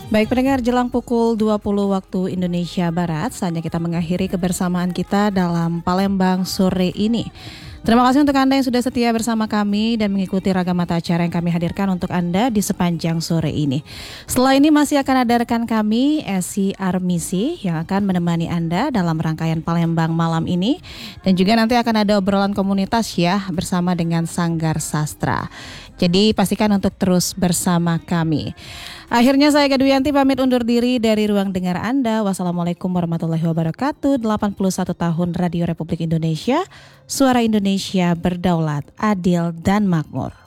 Baik pendengar, jelang pukul 20 waktu Indonesia Barat, saatnya kita mengakhiri kebersamaan kita dalam Palembang sore ini. Terima kasih untuk Anda yang sudah setia bersama kami dan mengikuti ragam mata acara yang kami hadirkan untuk Anda di sepanjang sore ini. Setelah ini masih akan ada rekan kami, Esi Armisi, yang akan menemani Anda dalam rangkaian Palembang malam ini. Dan juga nanti akan ada obrolan komunitas ya, bersama dengan Sanggar Sastra. Jadi pastikan untuk terus bersama kami. Akhirnya saya Gaduyanti pamit undur diri dari ruang dengar Anda. Wassalamualaikum warahmatullahi wabarakatuh. 81 tahun Radio Republik Indonesia, Suara Indonesia berdaulat, adil dan makmur.